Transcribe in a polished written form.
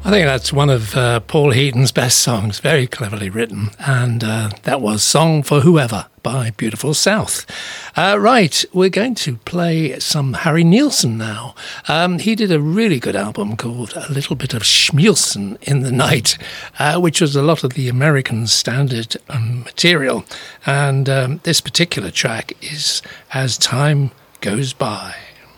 I think that's one of Paul Heaton's best songs, very cleverly written. And that was Song for Whoever by Beautiful South. Right, we're going to play some Harry Nilsson now. He did a really good album called A Little Bit of Schmielsen in the Night, which was a lot of the American standard material. And this particular track is As Time Goes By.